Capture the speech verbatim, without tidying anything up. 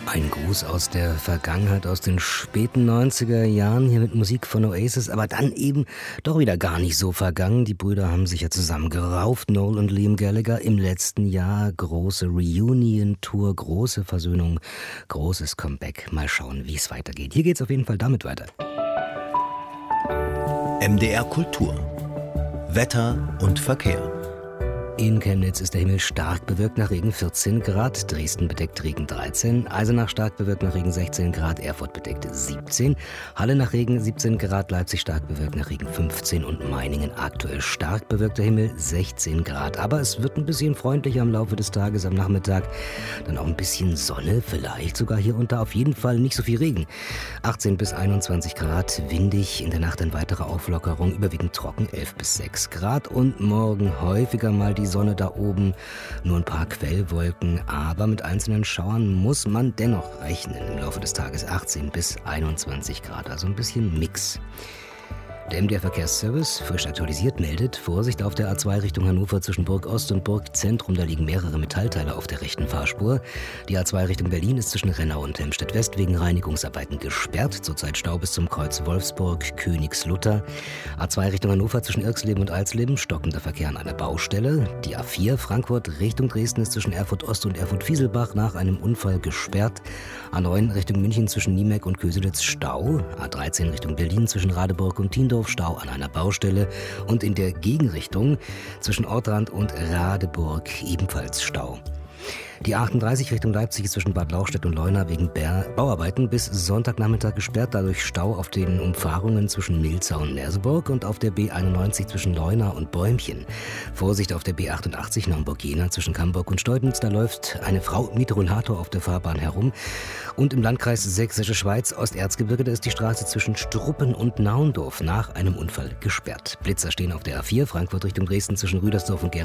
Ein Gruß aus der Vergangenheit, aus den späten neunziger Jahren, hier mit Musik von Oasis, aber dann eben doch wieder gar nicht so vergangen. Die Brüder haben sich ja zusammen gerauft, Noel und Liam Gallagher, im letzten Jahr. Große Reunion-Tour, große Versöhnung, großes Comeback. Mal schauen, wie es weitergeht. Hier geht's auf jeden Fall damit weiter. M D R Kultur. Wetter und Verkehr. In Chemnitz ist der Himmel stark bewölkt nach Regen vierzehn Grad, Dresden bedeckt Regen dreizehn, Eisenach stark bewölkt nach Regen sechzehn Grad, Erfurt bedeckt siebzehn, Halle nach Regen siebzehn Grad, Leipzig stark bewölkt nach Regen fünfzehn und Meiningen aktuell stark bewölkter Himmel sechzehn Grad. Aber es wird ein bisschen freundlicher im Laufe des Tages, am Nachmittag dann auch ein bisschen Sonne, vielleicht sogar hier und da, auf jeden Fall nicht so viel Regen. achtzehn bis einundzwanzig Grad, windig, in der Nacht eine weitere Auflockerung, überwiegend trocken elf bis sechs Grad und morgen häufiger mal die Sonne da oben, nur ein paar Quellwolken, aber mit einzelnen Schauern muss man dennoch rechnen. Im Laufe des Tages achtzehn bis einundzwanzig Grad, also ein bisschen Mix. Der M D R-Verkehrsservice, frisch aktualisiert, meldet Vorsicht auf der A zwei Richtung Hannover zwischen Burg Ost und Burg Zentrum. Da liegen mehrere Metallteile auf der rechten Fahrspur. Die A zwei Richtung Berlin ist zwischen Rennau und Helmstedt West wegen Reinigungsarbeiten gesperrt. Zurzeit Stau bis zum Kreuz Wolfsburg, Königslutter. A zwei Richtung Hannover zwischen Irksleben und Alsleben, stockender Verkehr an einer Baustelle. Die A vier Frankfurt Richtung Dresden ist zwischen Erfurt Ost und Erfurt Fieselbach nach einem Unfall gesperrt. A neun Richtung München zwischen Niemeck und Köselitz Stau. A dreizehn Richtung Berlin zwischen Radeburg und Tiendorf Stau an einer Baustelle und in der Gegenrichtung zwischen Ortrand und Radeburg ebenfalls Stau. Die A achtunddreißig Richtung Leipzig ist zwischen Bad Lauchstädt und Leuna wegen Bauarbeiten bis Sonntagnachmittag gesperrt, dadurch Stau auf den Umfahrungen zwischen Milzau und Merseburg und auf der B einundneunzig zwischen Leuna und Bäumchen. Vorsicht auf der B achtundachtzig Naumburg-Jena zwischen Camburg und Steudnitz, da läuft eine Frau mit Rollator auf der Fahrbahn herum. Und im Landkreis Sächsische Schweiz, Osterzgebirge, da ist die Straße zwischen Struppen und Naundorf nach einem Unfall gesperrt. Blitzer stehen auf der A vier Frankfurt Richtung Dresden zwischen Rüdersdorf und Gera